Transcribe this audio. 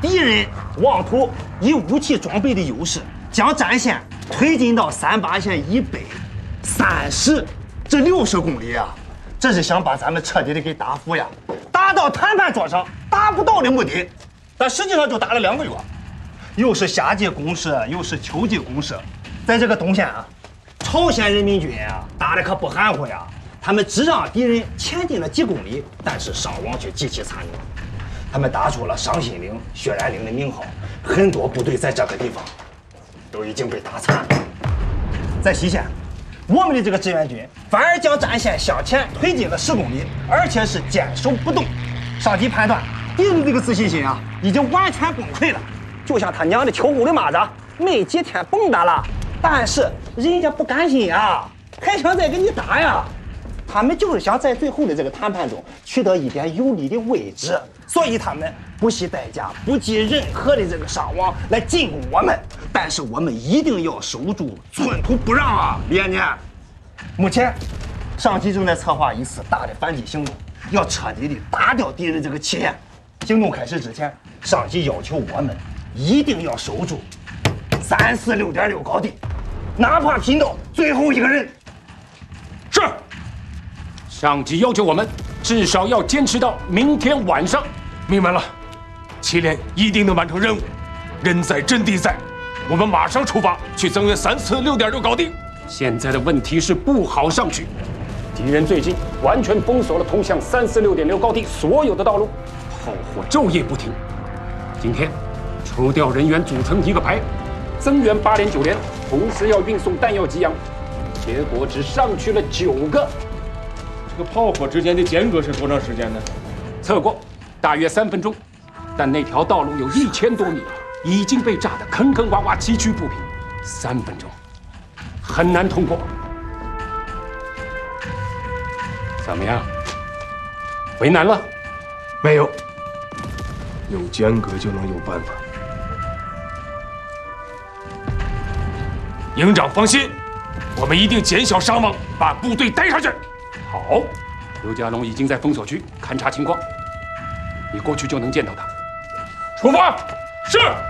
敌人妄图以武器装备的优势，将战线推进到3-8线以北30至60公里啊！这是想把咱们彻底的给打服呀，达到谈判桌上达不到的目的。但实际上就打了2个月，又是夏季攻势，又是秋季攻势，在这个东线啊，朝鲜人民军啊打的可不含糊呀。他们只让敌人前进了几公里，但是伤亡却极其惨重。他们打出了伤心岭、血染岭的名号，很多部队在这个地方都已经被打残了。在西线，我们的这个志愿军反而将战线向前推进了10公里，而且是坚守不动。上级判断敌人的这个自信心啊，已经完全崩溃了，就像他娘的秋宫的蚂蚱，没几天蹦跶了。但是人家不甘心呀，还想再给你打呀。他们就是想在最后的这个谈判中取得一点有利的位置，所以他们不惜代价、不计任何的这个伤亡来进攻我们。但是我们一定要守住，寸土不让啊！连年，目前上级正在策划一次大的反击行动，要彻底的打掉敌人这个气焰。行动开始之前，上级要求我们一定要守住346.6高地，哪怕拼到最后一个人。 是。上级要求我们至少要坚持到明天晚上。 明白了，7连一定能完成任务。人在阵地在，我们马上出发去增援346.6高地。 现在的问题是不好上去，敌人最近完全封锁了通向346.6高地所有的道路，炮火昼夜不停。今天抽调人员组成一个排，增援8连、9连，同时要运送弹药给养，结果只上去了9个。 这个炮火之间的间隔是多长时间呢？ 测过，大约3分钟。但那条道路有1000多米，已经被炸得坑坑洼洼、崎岖不平，3分钟很难通过。怎么样？为难了？ 没有，有间隔就能有办法。营长放心，我们一定减小伤亡，把部队带上去。 好，刘家龙已经在封锁区勘察情况，你过去就能见到他。 出发。是。